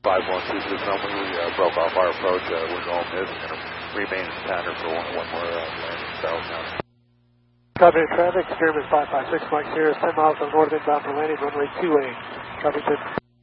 5122 Cromley, we broke off our approach. We're going mid. We're going to remain in pattern for one more landing southbound. Copy traffic, Spearman 556 Mike Sierra, 10 miles on north inbound for landing, runway 28. Copy, sir.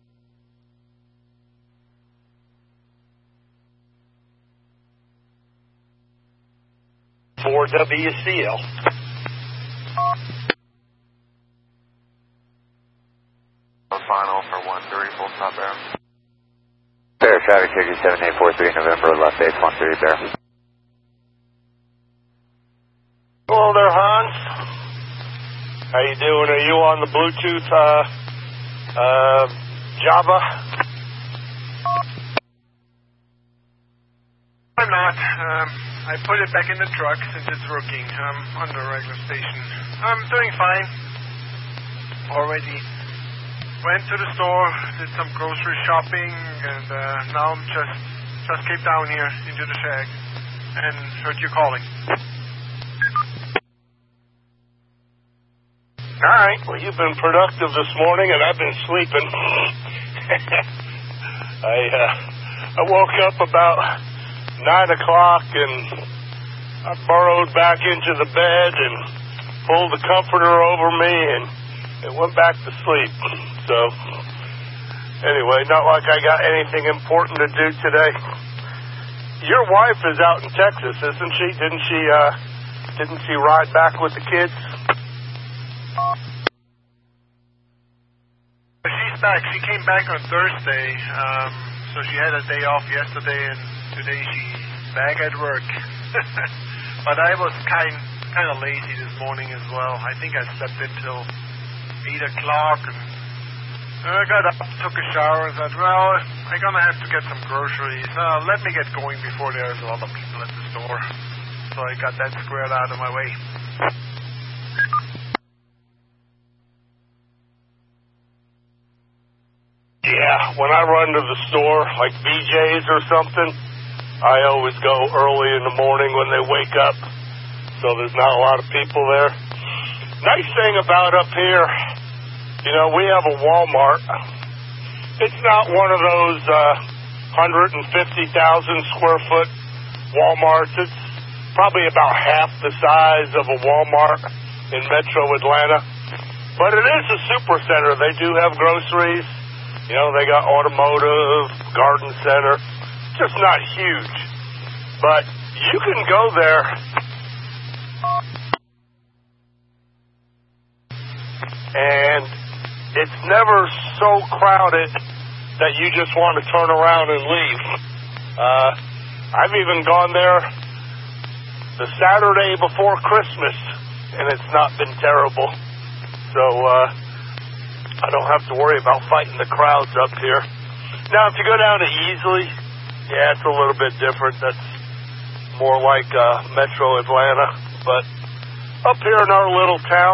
For WCL. Final for 130, full stop air. Bear, traffic 37843 November, left base 130 Bear. Hello there, Hans. How you doing? Are you on the Bluetooth Java? I'm not. I put it back in the truck since it's working. I'm on the regular station. I'm doing fine. Already went to the store, did some grocery shopping, and now I'm just came down here into the shack and heard you calling. All right. Well, you've been productive this morning, and I've been sleeping. I woke up about 9 o'clock, and I burrowed back into the bed and pulled the comforter over me and went back to sleep. So, anyway, not like I got anything important to do today. Your wife is out in Texas, isn't she? Didn't she ride back with the kids? She's back. She came back on Thursday, so she had a day off yesterday, and today she's back at work. But I was kind of lazy this morning as well. I think I slept until 8 o'clock, and I got up, took a shower, and thought, well, I'm going to have to get some groceries. Let me get going before there's a lot of people at the store. So I got that squared out of my way. Yeah, when I run to the store, like BJ's or something, I always go early in the morning when they wake up, so there's not a lot of people there. Nice thing about up here, you know, we have a Walmart. It's not one of those 150,000 square foot Walmarts. It's probably about half the size of a Walmart in Metro Atlanta. But it is a super center. They do have groceries. You know, they got automotive, garden center. Just not huge. But you can go there and it's never so crowded that you just want to turn around and leave. I've even gone there the Saturday before Christmas, and it's not been terrible. So, I don't have to worry about fighting the crowds up here. Now, if you go down to Easley, yeah, it's a little bit different. That's more like Metro Atlanta. But up here in our little town,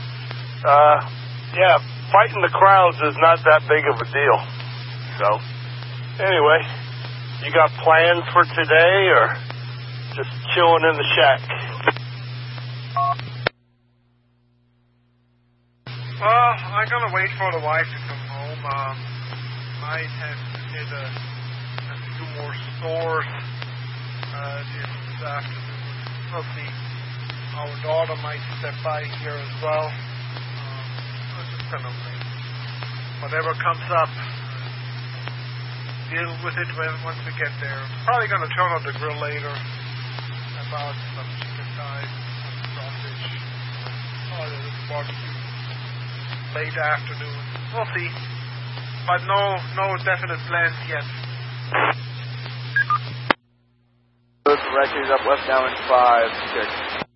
yeah, fighting the crowds is not that big of a deal. So, anyway, you got plans for today or just chilling in the shack? Well, I'm going to wait for the wife to come home. Might have to hit a few more stores this afternoon. We'll see. Our daughter might step by here as well. I'm just going to wait. Whatever comes up, deal with it once we get there. Probably going to turn on the grill later. About some chicken thighs, some sausage, or a little barbecue. Late afternoon. We'll see. But no definite plans yet. Directions up left now in 5-6.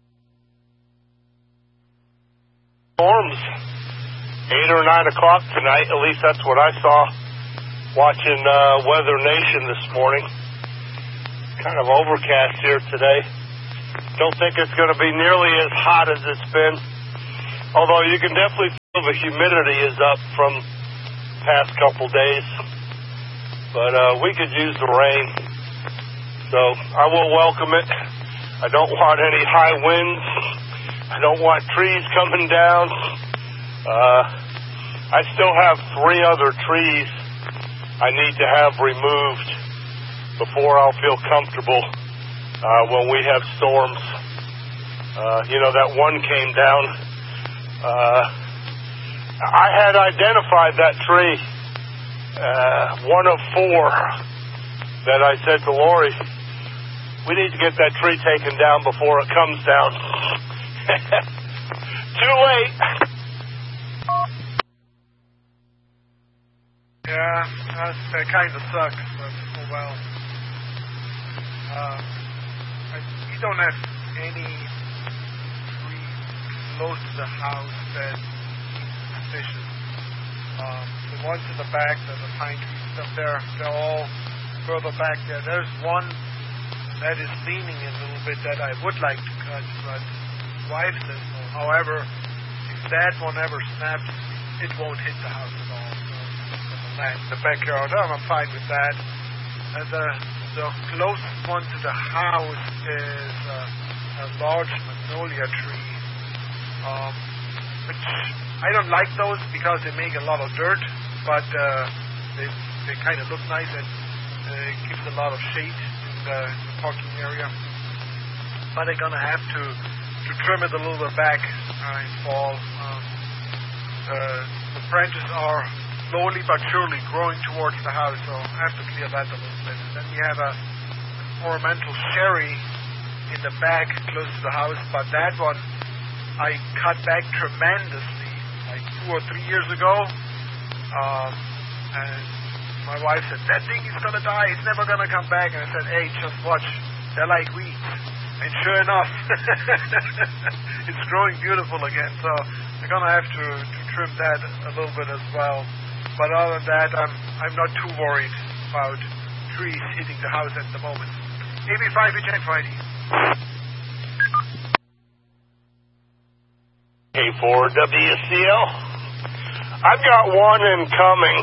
Storms 8 or 9 o'clock tonight. At least that's what I saw watching Weather Nation this morning. Kind of overcast here today. Don't think it's going to be nearly as hot as it's been. Although you can definitely feel the humidity is up from past couple days. But we could use the rain. So I will welcome it. I don't want any high winds. I don't want trees coming down. I still have 3 other trees I need to have removed before I'll feel comfortable when we have storms. That one came down. I had identified that tree, one of 4 that I said to Lori, we need to get that tree taken down before it comes down. Too late. Yeah, that kind of sucks, but oh well. We don't have any trees close to the house that seem suspicious. The ones in the back, the pine trees up there, they're all further back there. There's one that is leaning a little bit that I would like to cut, but wife says no. However, if that one ever snaps, it won't hit the house at all. The backyard, I'm fine with that. And the closest one to the house is a large magnolia tree, which I don't like those because they make a lot of dirt, but they kind of look nice and it gives a lot of shade in the parking area. But they're gonna have to trim it a little bit back in fall. The branches are slowly but surely growing towards the house, so I have to clear that a little bit. And then we have a ornamental cherry in the back close to the house, but that one I cut back tremendously like 2 or 3 years ago. And my wife said, that thing is going to die, it's never going to come back. And I said, hey, just watch, they're like weeds. And sure enough, it's growing beautiful again, so we're going to have to trim that a little bit as well. But other than that, I'm not too worried about trees hitting the house at the moment. AB5 eject Friday. K4 WCL. I've got one incoming.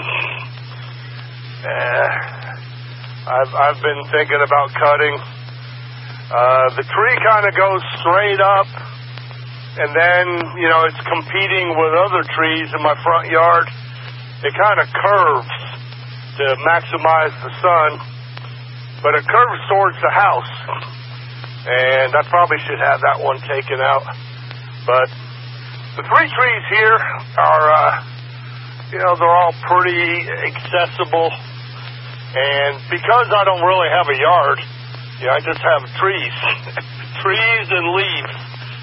I've been thinking about cutting. The tree kind of goes straight up, and then, it's competing with other trees in my front yard. It kind of curves to maximize the sun, but it curves towards the house, and I probably should have that one taken out. But the 3 trees here are, they're all pretty accessible, and because I don't really have a yard, I just have trees, trees and leaves.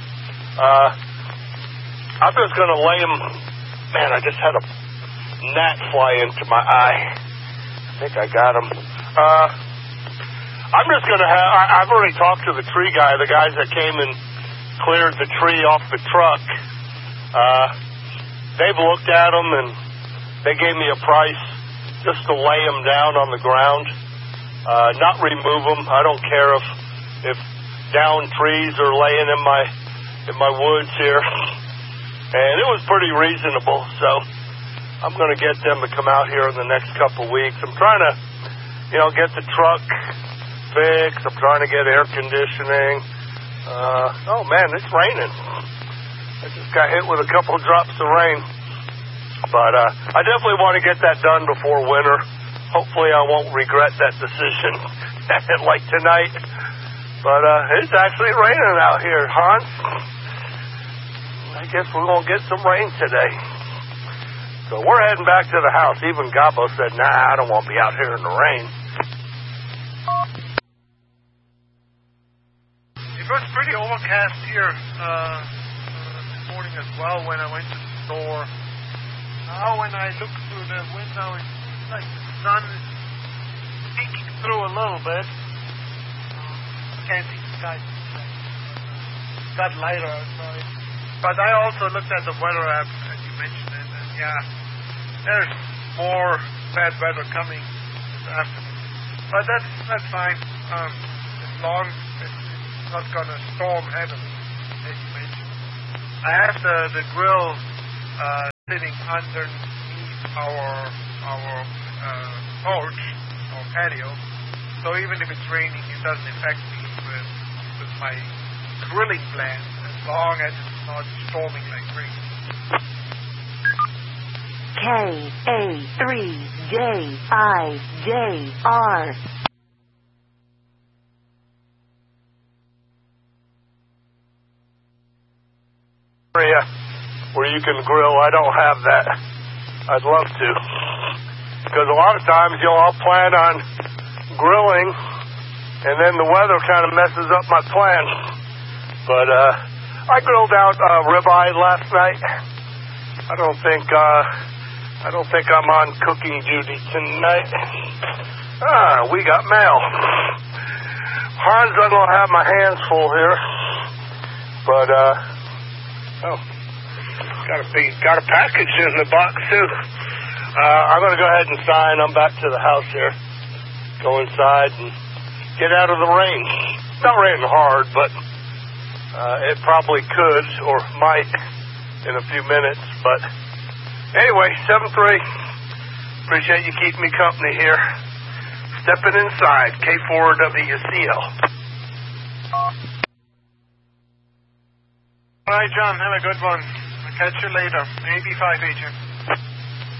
I'm just going to lay them. Man, I just had a gnat fly into my eye. I think I got him. I'm just going to I've already talked to the tree guy, the guys that came and cleared the tree off the truck. They've looked at them and they gave me a price just to lay them down on the ground, not remove them. I don't care if down trees are laying in my woods here. And it was pretty reasonable, so I'm going to get them to come out here in the next couple of weeks. I'm trying to, get the truck fixed. I'm trying to get air conditioning. Oh, man, it's raining. I just got hit with a couple of drops of rain. But I definitely want to get that done before winter. Hopefully I won't regret that decision like tonight. But it's actually raining out here, Hans. I guess we're going to get some rain today. So we're heading back to the house. Even Gabo said, nah, I don't want to be out here in the rain. It was pretty overcast here this morning as well when I went to the store. Now when I look through the window, it seems like the sun is peeking through a little bit. Can't see the sky. It got lighter outside. But I also looked at the weather app, as you mentioned it, and there's more bad weather coming this afternoon. But that's fine. As long as it's not going to storm heavily, as you mentioned. I have the grill sitting underneath our porch, or patio. So even if it's raining, it doesn't affect me with my grilling plans, as long as it's not storming like crazy. KA3JIJR. Area where you can grill. I don't have that. I'd love to. Because a lot of times, I'll plan on grilling, and then the weather kind of messes up my plan. But I grilled out ribeye last night. I don't think I'm on cooking duty tonight. We got mail. Hans, I'm gonna have my hands full here, but got a package in the box too. I'm gonna go ahead and sign. I'm back to the house here. Go inside and get out of the rain. It's not raining hard, but it probably could or might in a few minutes. But anyway, 7-3. Appreciate you keeping me company here. Stepping inside, K4WCL. All right, John, have a good one. I'll catch you later. AB5 agent.